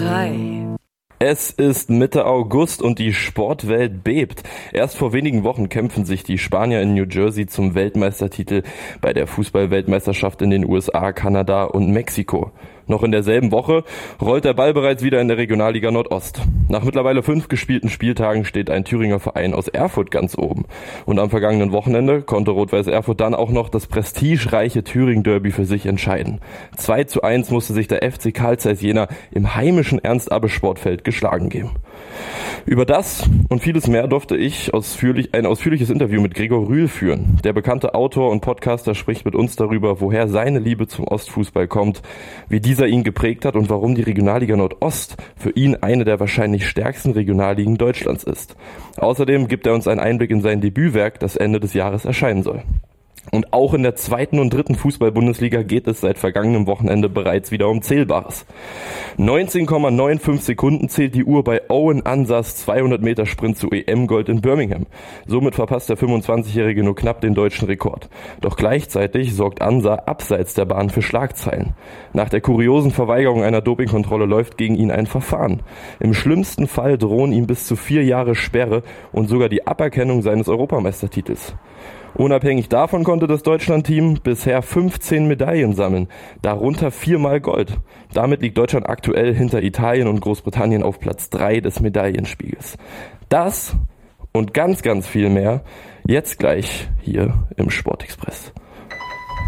frei. Es ist Mitte August und die Sportwelt bebt. Erst vor wenigen Wochen kämpfen sich die Spanier in New Jersey zum Weltmeistertitel bei der Fußball-Weltmeisterschaft in den USA, Kanada und Mexiko. Noch in derselben Woche rollt der Ball bereits wieder in der Regionalliga Nordost. Nach mittlerweile 5 gespielten Spieltagen steht ein Thüringer Verein aus Erfurt ganz oben. Und am vergangenen Wochenende konnte Rot-Weiß Erfurt dann auch noch das prestigereiche Thüringen-Derby für sich entscheiden. 2:1 musste sich der FC Carl Zeiss Jena im heimischen Ernst-Abbe-Sportfeld geschlagen geben. Über das und vieles mehr durfte ich ein ausführliches Interview mit Gregor Rühl führen. Der bekannte Autor und Podcaster spricht mit uns darüber, woher seine Liebe zum Ostfußball kommt, wie dieser ihn geprägt hat und warum die Regionalliga Nordost für ihn eine der wahrscheinlich stärksten Regionalligen Deutschlands ist. Außerdem gibt er uns einen Einblick in sein Debütwerk, das Ende des Jahres erscheinen soll. Und auch in der 2. und 3. Fußball-Bundesliga geht es seit vergangenem Wochenende bereits wieder um Zählbares. 19,95 Sekunden zählt die Uhr bei Owen Ansahs 200 Meter Sprint zu EM-Gold in Birmingham. Somit verpasst der 25-Jährige nur knapp den deutschen Rekord. Doch gleichzeitig sorgt Ansah abseits der Bahn für Schlagzeilen. Nach der kuriosen Verweigerung einer Dopingkontrolle läuft gegen ihn ein Verfahren. Im schlimmsten Fall drohen ihm bis zu 4 Jahre Sperre und sogar die Aberkennung seines Europameistertitels. Unabhängig davon konnte das Deutschlandteam bisher 15 Medaillen sammeln, darunter 4-mal Gold. Damit liegt Deutschland aktuell hinter Italien und Großbritannien auf Platz 3 des Medaillenspiegels. Das und ganz, ganz viel mehr jetzt gleich hier im Sportexpress.